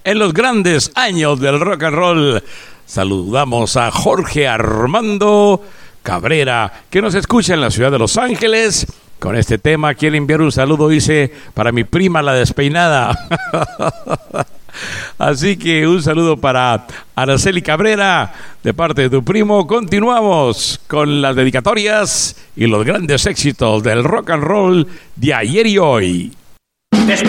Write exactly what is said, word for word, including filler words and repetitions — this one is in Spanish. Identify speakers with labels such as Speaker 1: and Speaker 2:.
Speaker 1: en los grandes años del rock and roll. Saludamos a Jorge Armando Cabrera, que nos escucha en la ciudad de Los Ángeles. Con este tema quiero enviar un saludo, dice, para mi prima la despeinada. Así que un saludo para Araceli Cabrera, de parte de tu primo. Continuamos con las dedicatorias y los grandes éxitos del rock and roll de ayer y hoy.